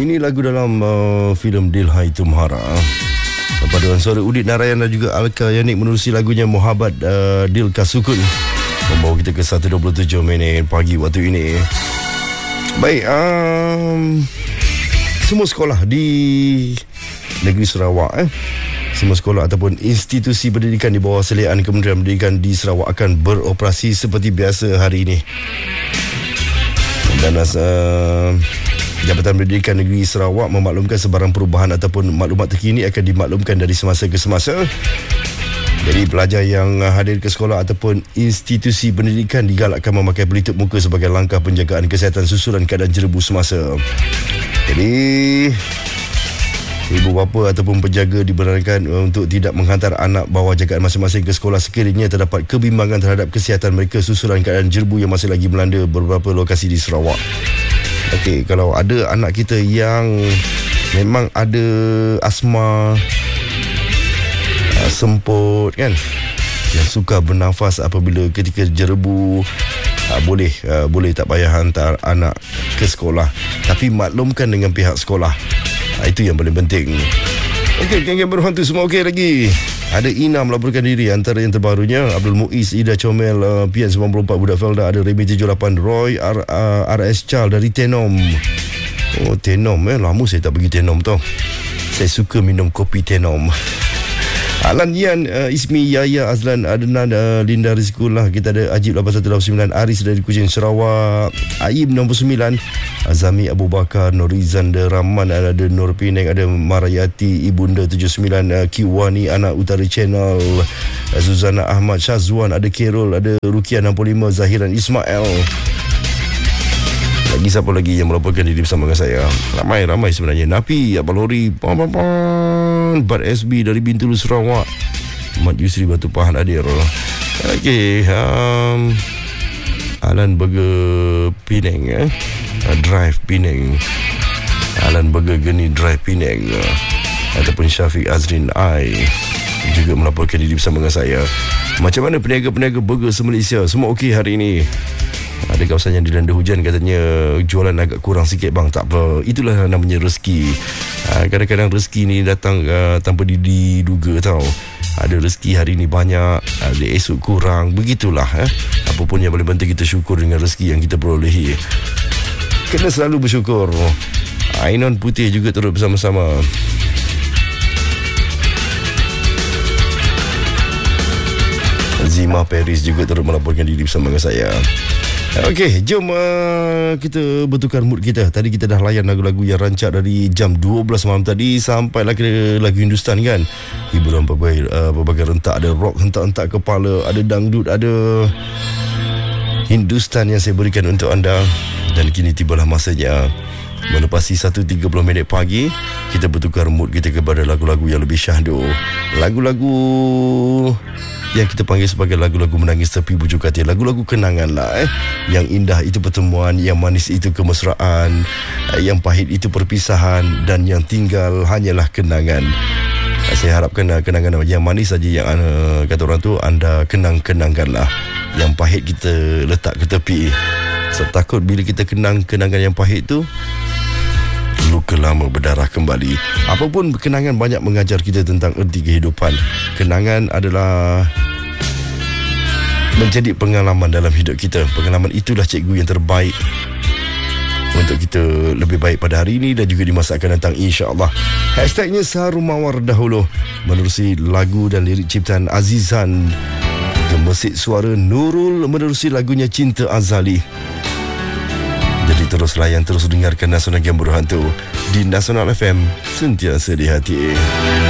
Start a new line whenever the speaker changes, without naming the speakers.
Ini lagu dalam filem Dilhai Tumhara. Paduan suara Udit Narayan dan juga Alka Yanik menerusi lagunya Mohabbat Dil Kasukun membawa kita ke 1.27 minit pagi waktu ini. Baik, semua sekolah di negeri Sarawak semua sekolah ataupun institusi pendidikan di bawah seliaan Kementerian Pendidikan di Sarawak akan beroperasi seperti biasa hari ini. Dan Jabatan Pendidikan Negeri Sarawak memaklumkan sebarang perubahan ataupun maklumat terkini akan dimaklumkan dari semasa ke semasa. Jadi pelajar yang hadir ke sekolah ataupun institusi pendidikan digalakkan memakai pelitup muka sebagai langkah penjagaan kesihatan susulan keadaan jerebu semasa. Jadi ibu bapa ataupun penjaga dibenarkan untuk tidak menghantar anak bawah jagaan masing-masing ke sekolah sekiranya terdapat kebimbangan terhadap kesihatan mereka susulan keadaan jerebu yang masih lagi melanda beberapa lokasi di Sarawak. Okey, kalau ada anak kita yang memang ada asma, semput kan, yang suka bernafas apabila ketika jerebu, boleh tak payah hantar anak ke sekolah, tapi maklumkan dengan pihak sekolah. Itu yang paling penting. Okey, geng-geng berhantu semua okey lagi. Ada Ina melaporkan diri. Antara yang terbarunya, Abdul Muiz, Ida Comel, PN94 Budak Felda, ada Remy 78, Roy, RS Charles dari Tenom. Oh, Tenom, lama saya tak pergi Tenom tau. Saya suka minum kopi Tenom. Alan Yan, Ismi, Yaya, Azlan, Adnan, Linda Rizkullah. Kita ada Ajib 8189, Aris dari Kuching Sarawak, Aib 69, Azami Abu Bakar, Norizan Rahman, ada Nur Pineng, ada Marayati, Ibunda 79, Kiwani, Anak Utara Channel, Zuzana Ahmad, Syazwan, ada Kerol, ada Rukia 65, Zahiran Ismail. Lagi siapa lagi yang melaporkan diri bersama dengan saya? Ramai sebenarnya. Napi, Abang Lori, Bat SB dari Bintulu Sarawak, Mat Yusri Batu Pahan hadir. Okey, Alan Burger Penang, Drive Penang, Alan Burger Geni Drive Penang, ataupun Syafiq Azrin I juga melaporkan diri bersama dengan saya. Macam mana peniaga-peniaga burger se-Malaysia? Semua okey hari ini? Ada kawasan yang dilanda hujan, katanya jualan agak kurang sikit bang. Tak apa, itulah namanya rezeki. Kadang-kadang rezeki ni datang tanpa diduga tau. Ada rezeki hari ni banyak, ada esok kurang. Begitulah. Apapun yang paling penting, kita syukur dengan rezeki yang kita perolehi. Kena selalu bersyukur. Ainon Putih juga turut bersama-sama. Zima Paris juga turut melaporkan diri bersama dengan saya. Okey, jom kita bertukar mood kita. Tadi kita dah layan lagu-lagu yang rancak dari jam 12 malam tadi sampailah ke lagu Hindustan kan. Hiburan berbagai rentak, ada rock hentak-hentak kepala, ada dangdut, ada Hindustan yang saya berikan untuk anda. Dan kini tibalah masanya melepasi 1.30 minit pagi, kita bertukar mood kita kepada lagu-lagu yang lebih syahdu. Lagu-lagu yang kita panggil sebagai lagu-lagu menangis tepi bujuk hati. Lagu-lagu kenangan lah. Yang indah itu pertemuan, yang manis itu kemesraan, yang pahit itu perpisahan, dan yang tinggal hanyalah kenangan. Saya harapkan kenangan yang manis saja yang kata orang tu anda kenang-kenangkanlah. Yang pahit kita letak ke tepi. Sebab takut bila kita kenang kenangan yang pahit tu, luka lama berdarah kembali. Apapun kenangan banyak mengajar kita tentang erti kehidupan. Kenangan adalah menjadi pengalaman dalam hidup kita. Pengalaman itulah cikgu yang terbaik untuk kita lebih baik pada hari ini dan juga di masa akan datang, insya-Allah. Hashtagnya Seharum Mawar dahulu, menerusi lagu dan lirik ciptaan Azizan. Gemesit suara Nurul menerusi lagunya Cinta Azali. Jadi terus layan, terus dengarkan Nasional Game Berhantu di Nasional FM, sentiasa di hati.